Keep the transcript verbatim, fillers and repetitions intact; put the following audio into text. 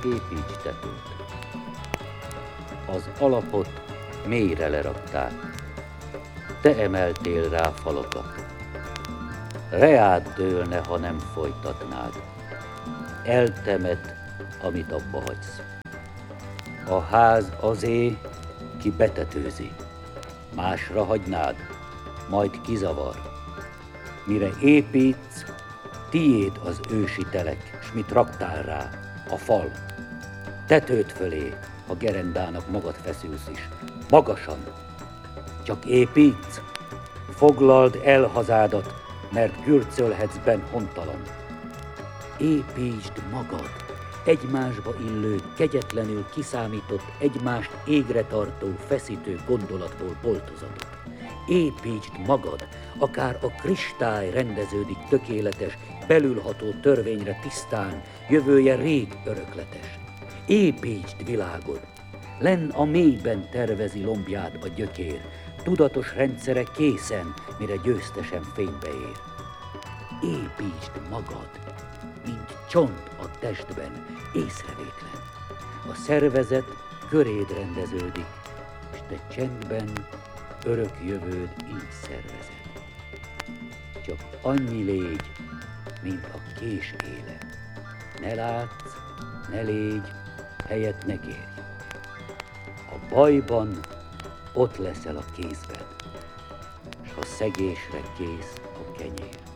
építs tetőt. Az alapot mélyre lerakták, te emeltél rá falakat. Reád dőlne, ha nem folytatnád. Eltemet, amit abba hagysz. A ház azé, ki betetőzi. Másra hagynád, majd kizavar. Mire építsz, tiéd az ősi telek, s mit raktál rá, a fal. Tetőd fölé, ha gerendának magad feszülsz is, magasan. Csak építsz, foglald el hazádat, mert gürcölhetsz benn hontalan. Építsd magad, egymásba illő, kegyetlenül kiszámított, egymást égre tartó, feszítő gondolatból boltozatot. Építsd magad, akár a kristály rendeződik tökéletes, belülható törvényre tisztán, jövője rég örökletes. Építsd világod, lenn a mélyben tervezi lombját a gyökér, tudatos rendszere készen, mire győztesen fénybe ér. Építsd magad, mint csont a testben, észrevétlen. A szervezet köréd rendeződik, és te csendben örök jövőd így szervezed. Csak annyi légy, mint a kés éle. Ne látsz, ne légy, helyet ne kérj. A bajban ott leszel a kézben, s a szegésre kész a kenyér.